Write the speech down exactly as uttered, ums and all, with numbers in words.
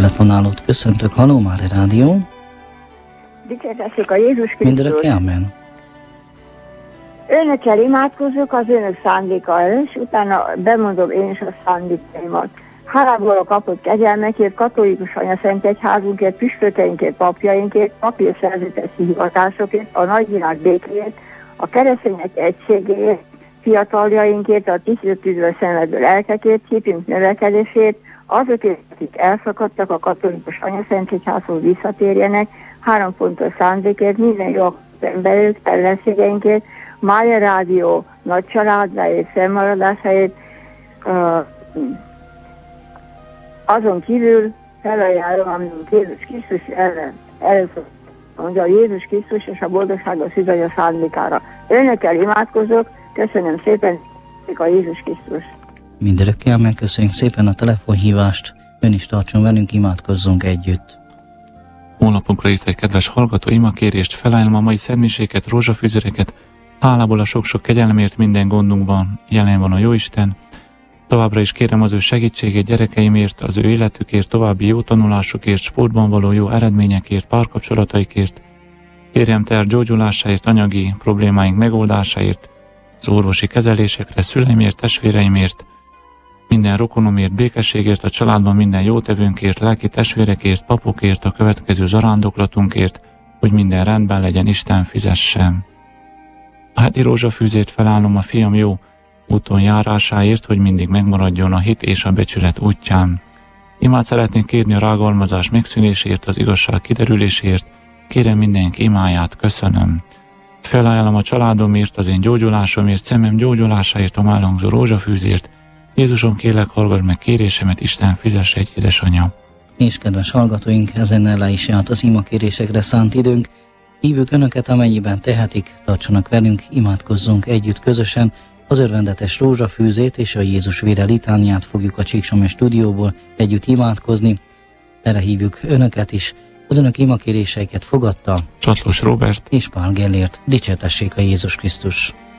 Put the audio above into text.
telefonálót köszöntök. Halló, Mária Rádió. Dicsértessék a Jézus Krisztus. Mindörökké, amen. Önökkel imádkozzuk az önök szándéka előtt, és utána bemondom én is a szándékaimat. Hálából a kapott kegyelmekért, katolikus anyaszentegyházunkért, püspökeinkért, papjainkért, papír szerzetesi hivatásokért, a nagyvilág békéért, a keresztények egységéért, fiataljainkért, a tisztítőző szenvedő lelkekért, hitünk növekedésért, azokért, akik elszakadtak a katolikus anyaszentegyházhoz visszatérjenek, három fontos szándékért, minden jó emberük, ellenségeinkért, Mária Rádió nagy családjáért, fennmaradásáért, uh, azon kívül felajánlom, amit Jézus Krisztus ellen először mondja, a Jézus Krisztus és a boldogságos üdvös szándékára. Önökkel imádkozok, köszönöm szépen a Jézus Krisztus. Mindörökké, amen. Köszönjük szépen a telefonhívást. Ön is tartson velünk, imádkozzunk együtt. Honlapunkra írt egy kedves hallgató imakérést, felajánlom a mai szentmiséket, rózsafűzereket, hálából a sok-sok kegyelmért minden gondunkban jelen van a Jóisten. Továbbra is kérem az ő segítségét gyerekeimért, az ő életükért, további jó tanulásukért, sportban való jó eredményekért, párkapcsolataikért. Kérjem ter gyógyulásáért, anyagi problémáink megoldásáért, az orvosi kezelésekre, szüleimért, testvéreimért, minden rokonomért, békességért, a családban minden jótevőnkért, lelki testvérekért, papokért, a következő zarándoklatunkért, hogy minden rendben legyen, Isten fizessen. A heti rózsafűzét felállom a fiam jó úton járásáért, hogy mindig megmaradjon a hit és a becsület útján. Imát szeretnék kérni a rágalmazás megszűnésért, az igazság kiderülésért, kérem mindenki imáját, köszönöm. Felajánlom a családomért, az én gyógyulásomért, szemem gyógyulásáért, a elhangzó rózsafűzért. Jézusom, kérlek, hallgass meg kérésemet, Isten fizesse, egy édesanyja. És kedves hallgatóink, ezen le is járt az imakérésekre szánt időnk. Hívjuk Önöket, amennyiben tehetik, tartsanak velünk, imádkozzunk együtt közösen. Az örvendetes rózsafűzét és a Jézus vére litániát fogjuk a Csíksomi stúdióból együtt imádkozni. Erre hívjuk Önöket is. Az Önök imakéréseiket fogadta Csatlós Róbert és Pál Gellért. Dicsértessék a Jézus Krisztus!